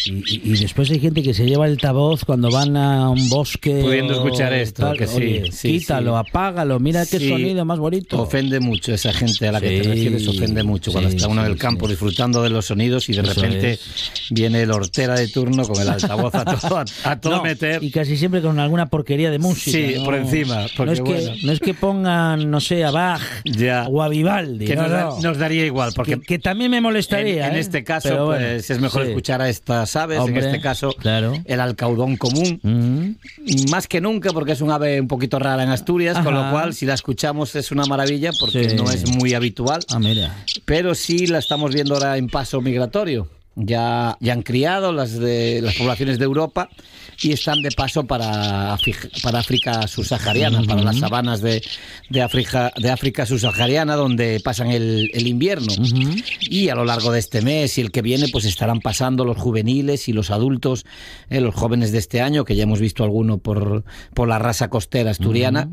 Y después hay gente que se lleva el altavoz cuando van a un bosque pudiendo escuchar esto, tal. que sí, Oye, sí, quítalo, sí. apágalo, mira qué Sí, sonido más bonito. ofende mucho esa gente a la que te Sí, refieres, ofende mucho cuando sí, está uno en el sí, campo sí. disfrutando de los sonidos y de Eso repente es. viene el hortera de turno con el altavoz a todo No, meter. y casi siempre con alguna porquería de música. Sí, ¿no? por encima, porque no es que, bueno. no es que pongan, no sé, a Bach Ya. o a Vivaldi. Que no, nos, no. nos daría igual, porque que también me molestaría. en ¿eh? este caso Pero bueno, pues es mejor sí. escuchar a estas aves, Hombre, en este caso claro. el alcaudón común, más que nunca porque es un ave un poquito rara en Asturias, con Ajá. lo cual si la escuchamos es una maravilla porque Sí. no es muy habitual, Ah, mira. pero sí la estamos viendo ahora en paso migratorio. Ya han criado las poblaciones de Europa y están de paso para África subsahariana, para las sabanas de África subsahariana, donde pasan el invierno. Y a lo largo de este mes y el que viene, pues estarán pasando los juveniles y los adultos, los jóvenes de este año, que ya hemos visto alguno por la rasa costera asturiana,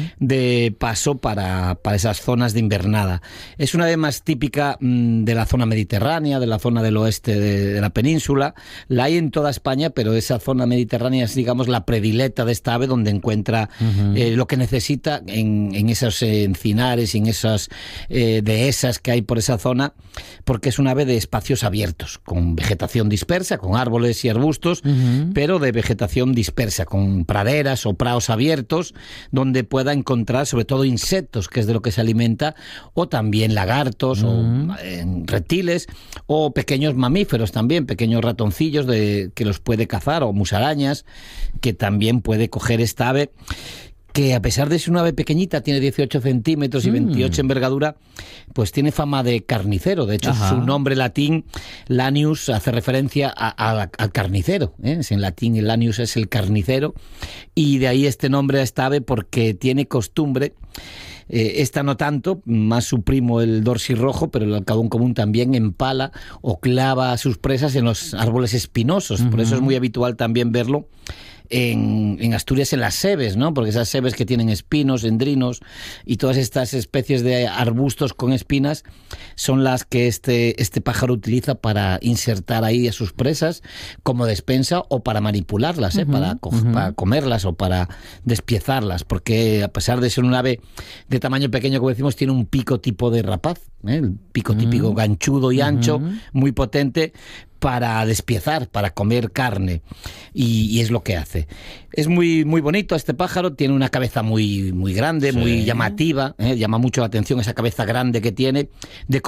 de paso para esas zonas de invernada. Es una ave más típica de la zona mediterránea, de la zona del oeste de la península. La hay en toda España, pero esa zona mediterránea es, digamos, la predilecta de esta ave, donde encuentra lo que necesita en esos encinares y en esas dehesas que hay por esa zona, porque es un ave de espacios abiertos, con vegetación dispersa, con árboles y arbustos, pero de vegetación dispersa, con praderas o prados abiertos, donde pueda encontrar sobre todo insectos, que es de lo que se alimenta, o también lagartos, o reptiles, o pequeños mamíferos también, pequeños ratoncillos que los puede cazar, o musarañas, que también puede coger esta ave, que a pesar de ser una ave pequeñita, tiene 18 centímetros y 28 envergadura, pues tiene fama de carnicero. De hecho, su nombre latín, Lanius, hace referencia al carnicero, ¿eh? En latín el Lanius es el carnicero, y de ahí este nombre a esta ave porque tiene costumbre. Esta no tanto, más su primo el dorsirrojo, pero el alcaudón común también empala o clava a sus presas en los árboles espinosos. Por eso es muy habitual también verlo en Asturias en las sebes, ¿no? Porque esas sebes que tienen espinos, endrinos y todas estas especies de arbustos con espinas son las que este pájaro utiliza para insertar ahí a sus presas como despensa o para manipularlas, para comerlas o para despiezarlas, porque a pesar de ser un ave de tamaño pequeño, como decimos, tiene un pico tipo de rapaz, el pico típico ganchudo y ancho, muy potente, para despiezar, para comer carne, y es lo que hace. Es muy, muy bonito este pájaro, tiene una cabeza muy, muy grande, muy llamativa, llama mucho la atención esa cabeza grande que tiene, de